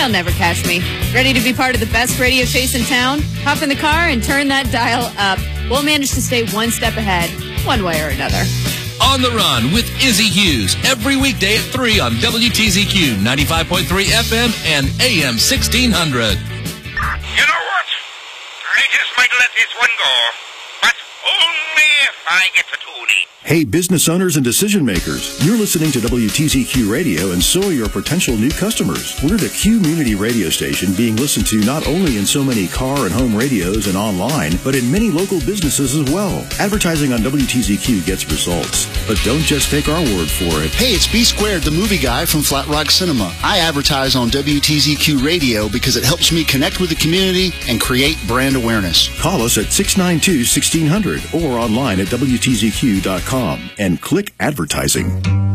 They'll never catch me. Ready to be part of the best radio chase in town? Hop in the car and turn that dial up. We'll manage to stay one step ahead, one way or another. On the Run with Izzy Hughes, every weekday at 3 on WTZQ 95.3 FM and AM 1600. You know what? I just might let this one go, but only if I get to Toonie. Hey, business owners and decision makers, you're listening to WTZQ Radio, and so are your potential new customers. We're the community radio station being listened to not only in so many car and home radios and online, but in many local businesses as well. Advertising on WTZQ gets results, but don't just take our word for it. Hey, it's B Squared, the movie guy from Flat Rock Cinema. I advertise on WTZQ Radio because it helps me connect with the community and create brand awareness. Call us at 692-1600 or online at WTZQ.com and click advertising.